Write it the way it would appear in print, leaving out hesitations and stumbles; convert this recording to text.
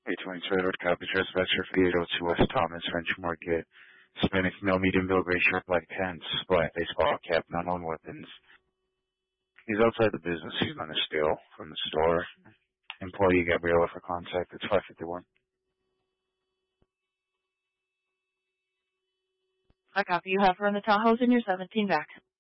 820 Road, copy, Trespasser for the 802 West Thomas, French Market, Hispanic male, medium build, gray shirt, black pants, black baseball cap, non-owned weapons. He's outside the business. He's going to steal from the store. Employee Gabriela for contact. It's 551. I copy. You have her in the Tahoes and you're 17 back.